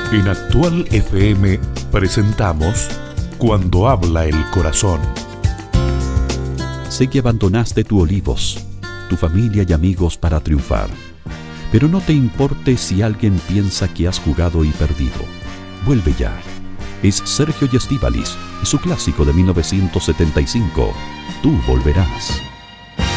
En Actual FM presentamos Cuando habla el corazón. Sé que abandonaste tu Olivos, tu familia y amigos para triunfar. Pero no te importe si alguien piensa que has jugado y perdido. Vuelve ya. Es Sergio y Estíbaliz y su clásico de 1975, Tú volverás.